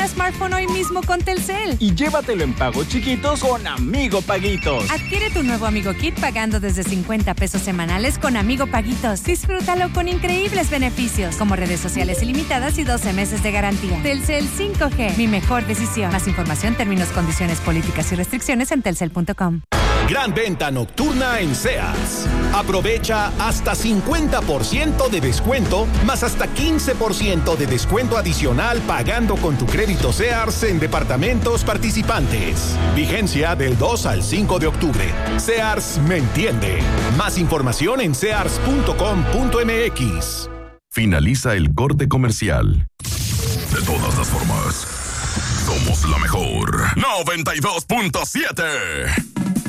smartphone hoy mismo con Telcel. Y llévatelo en pagos chiquitos con Amigo Paguitos. Adquiere tu nuevo Amigo Kit pagando desde 50 pesos semanales con Amigo Paguitos. Disfrútalo con increíbles beneficios, como redes sociales ilimitadas y 12 meses de garantía. Telcel 5G, mi mejor decisión. Más información, términos, condiciones, políticas y restricciones en telcel.com. Gran venta nocturna en Sears. Aprovecha hasta 50% de descuento, más hasta 15% de descuento adicional pagando con tu crédito Sears en departamentos participantes. Vigencia del 2 al 5 de octubre. Sears me entiende. Más información en sears.com.mx. Finaliza el corte comercial. De todas las formas, somos la mejor. 92.7.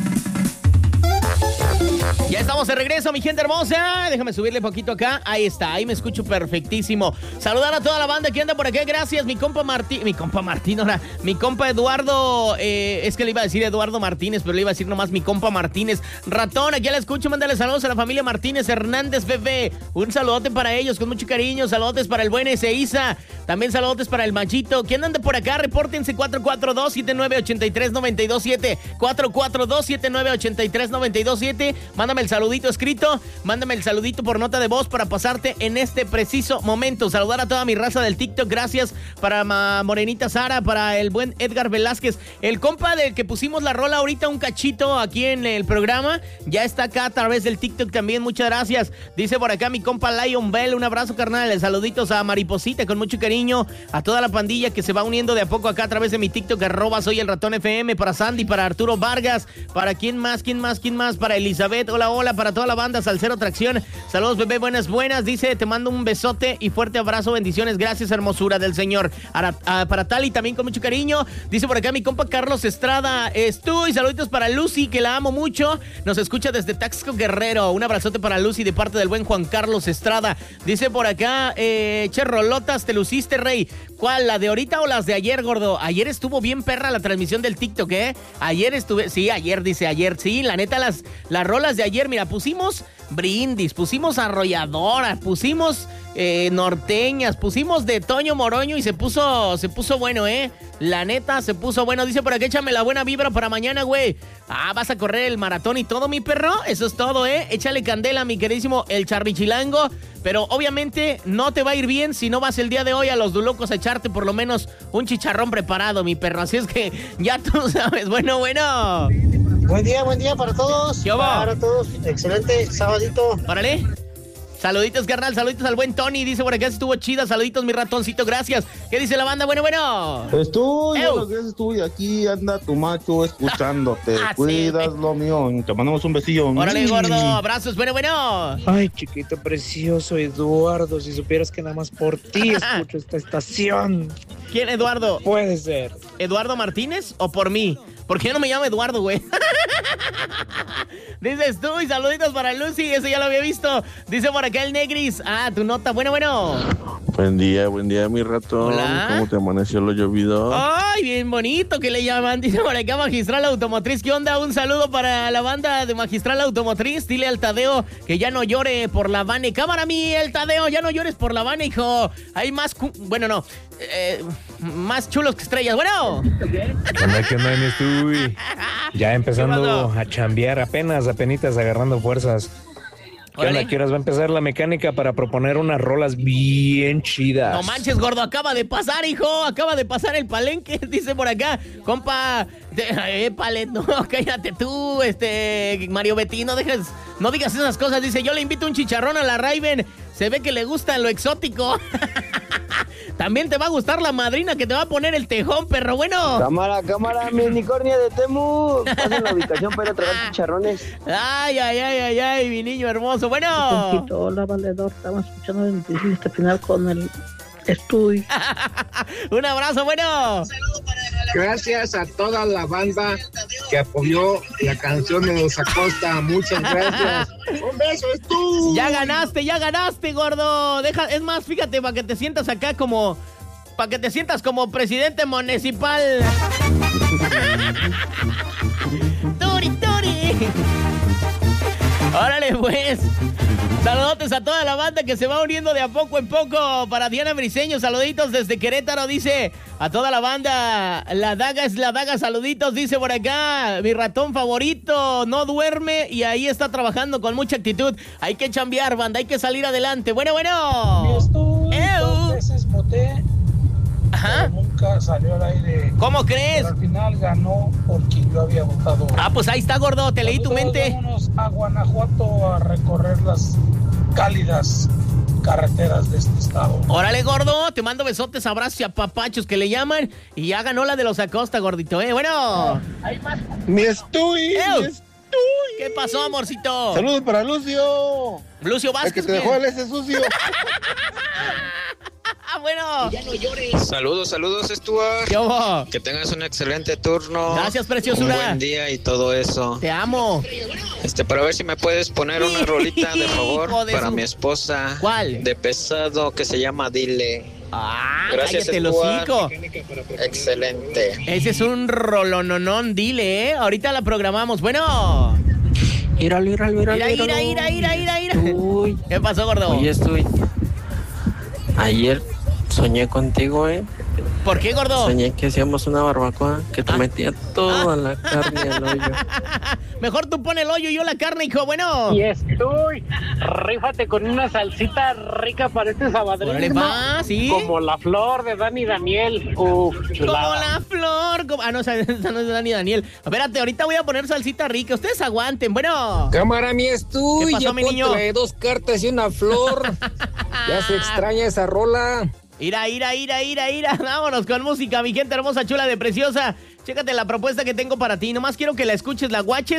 Ya estamos de regreso, mi gente hermosa. Déjame subirle poquito acá. Ahí está, ahí me escucho perfectísimo. Saludar a toda la banda que anda por acá. Gracias, mi compa Martín. Mi compa Eduardo. Es que le iba a decir Eduardo Martínez, pero le iba a decir nomás mi compa Martínez. Ratón, aquí la escucho. Mándale saludos a la familia Martínez Hernández, bebé. Un saludote para ellos, con mucho cariño. Saludotes para el buen Ezeiza. También saludotes para el Machito. ¿Quién anda por acá? Repórtense 442-7983-927. 442-7983-927. Mándame el saludito escrito, mándame el saludito por nota de voz para pasarte en este preciso momento. Saludar a toda mi raza del TikTok, gracias para Morenita Sara, para el buen Edgar Velázquez, el compa del que pusimos la rola ahorita un cachito aquí en el programa, ya está acá a través del TikTok también, muchas gracias. Dice por acá mi compa Lion Bell, un abrazo carnal, saluditos a Mariposita con mucho cariño, a toda la pandilla que se va uniendo de a poco acá a través de mi TikTok, @soyelratonfm, para Sandy, para Arturo Vargas, para quién más, para Elizabeth, hola, para toda la banda, Salcero Tracción, saludos bebé, buenas, dice, te mando un besote y fuerte abrazo, bendiciones, gracias hermosura del Señor. Para Tali también con mucho cariño, dice por acá mi compa Carlos Estrada, y saluditos para Lucy, que la amo mucho, nos escucha desde Taxco Guerrero, un abrazote para Lucy de parte del buen Juan Carlos Estrada, dice por acá, che Rolotas, te luciste rey, ¿cuál, la de ahorita o las de ayer, gordo? Ayer estuvo bien perra la transmisión del TikTok, ayer, sí, la neta las rolas de ayer, mira, pusimos brindis, pusimos arrolladoras, pusimos norteñas, pusimos de Toño Moroño y se puso bueno, la neta se puso bueno. Dice por aquí, échame la buena vibra para mañana, güey. Vas a correr el maratón y todo, mi perro, eso es todo, échale candela, mi queridísimo el Charrichilango, pero obviamente no te va a ir bien si no vas el día de hoy a los Dulocos a echarte por lo menos un chicharrón preparado, mi perro, así es que ya tú sabes, bueno. Buen día para todos. ¿Qué hubo? Para todos, excelente sabadito. Órale. Saluditos, carnal, saluditos al buen Tony. Dice por acá estuvo chida, saluditos, mi ratoncito, gracias. ¿Qué dice la banda? Bueno. Estoy aquí, anda tu macho escuchándote. Cuidas lo mío. Te mandamos un besillo. Órale, gordo, abrazos, bueno. Ay, chiquito precioso, Eduardo, si supieras que nada más por ti escucho esta estación. ¿Quién, Eduardo? Puede ser. ¿Eduardo Martínez o por mí? ¿Por qué no me llamo Eduardo, güey? Dices tú, y saluditos para Lucy, eso ya lo había visto. Dice por acá el Negris. Tu nota, bueno. Buen día, mi ratón. Hola. ¿Cómo te amaneció lo llovido? Ay, bien bonito que le llaman. Dice por acá Magistral Automotriz. ¿Qué onda? Un saludo para la banda de Magistral Automotriz. Dile al Tadeo que ya no llore por la Vane. Cámara, el Tadeo, ya no llores por la Vane, hijo. Hay más... más chulos que estrellas. Bueno. ¿Qué onda, mi estuy? Ya empezando a chambear, apenitas agarrando fuerzas. ¿Qué onda? ¿Qué horas va a empezar la mecánica para proponer unas rolas bien chidas? No manches, gordo, acaba de pasar, hijo. Acaba de pasar el palenque. Dice por acá, compa. Palet, no, cállate tú, Mario Betty, no digas esas cosas. Dice, yo le invito un chicharrón a la Raven. Se ve que le gusta lo exótico. También te va a gustar la madrina que te va a poner el tejón, perro, bueno. Cámara, mi unicornia de Temu. Pasen la ubicación para tragar chicharrones. Ay, mi niño hermoso, bueno. Hola, valedor, estamos escuchando el noticiero final con el estudio. Un abrazo, bueno. Gracias a toda la banda que apoyó la canción de Los Acosta. Muchas gracias. Un beso, es tú. Ya ganaste, gordo. Es más, fíjate, para que te sientas acá como presidente municipal. Turi. Órale, pues. Saludotes a toda la banda que se va uniendo de a poco en poco. Para Diana Briseño, saluditos desde Querétaro, dice. A toda la banda, la daga es la daga, saluditos, dice por acá. Mi ratón favorito no duerme y ahí está trabajando con mucha actitud. Hay que chambear, banda, hay que salir adelante. Bueno. Dos veces voté. Ajá. Pero nunca salió al aire. ¿Cómo crees? Pero al final ganó porque yo había votado. Pues ahí está, gordo, te leí tu mente. Vámonos a Guanajuato a recorrer las cálidas carreteras de este estado. Órale, gordo, te mando besotes, abrazos y apapachos que le llaman. Y ya ganó la de los Acosta, gordito, Bueno. Mi Estuy. ¿Qué pasó, amorcito? Saludos para Lucio. Lucio Vázquez. El que te dejó el ese sucio. Bueno. Ya no llores. Saludos, Stuart. ¿Qué hubo? Que tengas un excelente turno. Gracias, preciosura. Un buen día y todo eso. Te amo. Para ver si me puedes poner una rolita, de favor, para mi esposa. ¿Cuál? De pesado, que se llama Dile. Gracias, cállate el hocico. Excelente. Ese es un rolononón, dile, Ahorita la programamos. Bueno. Míralo. Mira. Uy. ¿Qué pasó, gordo? Oye, ayer soñé contigo, ¿Por qué, gordo? Soñé que hacíamos una barbacoa, que te metía toda la carne al hoyo. Mejor tú pon el hoyo y yo la carne, hijo. Bueno. Y rífate con una salsita rica para este sabadrismo. ¿Sí? Como la flor de Dani Daniel. Como la flor. No, esa no es de Dani Daniel. Espérate, ahorita voy a poner salsita rica. Ustedes aguanten, bueno. Cámara, mi Estuy. ¿Qué pasó, mi niño? 2 cartas y una flor. Ya se extraña esa rola. Ira. Vámonos con música, mi gente hermosa, chula de preciosa. Chécate la propuesta que tengo para ti. Nomás quiero que la escuches, la guaches